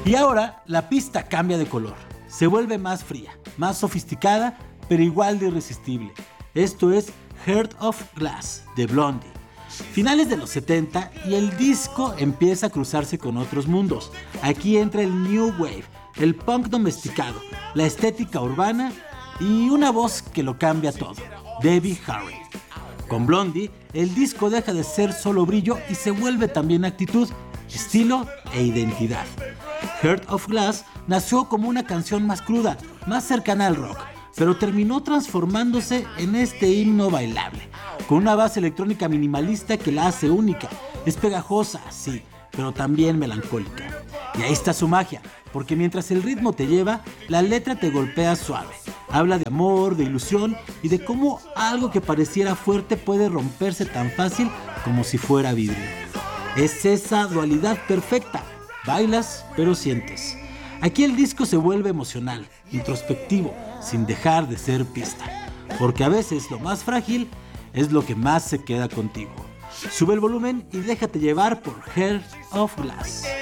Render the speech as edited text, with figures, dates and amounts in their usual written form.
Y ahora la pista cambia de color, se vuelve más fría, más sofisticada, pero igual de irresistible. Esto es Heart of Glass de Blondie. Finales de los 70 y el disco empieza a cruzarse con otros mundos. Aquí entra el New Wave, el punk domesticado, la estética urbana y una voz que lo cambia todo, Debbie Harry. Con Blondie, el disco deja de ser solo brillo y se vuelve también actitud, estilo e identidad. Heart of Glass nació como una canción más cruda, más cercana al rock, pero terminó transformándose en este himno bailable, con una base electrónica minimalista que la hace única. Es pegajosa, sí, pero también melancólica. Y ahí está su magia, porque mientras el ritmo te lleva, la letra te golpea suave. Habla de amor, de ilusión y de cómo algo que pareciera fuerte puede romperse tan fácil como si fuera vidrio. Es esa dualidad perfecta. Bailas, pero sientes. Aquí el disco se vuelve emocional, introspectivo, sin dejar de ser pista. Porque a veces lo más frágil es lo que más se queda contigo. Sube el volumen y déjate llevar por Heart of Glass.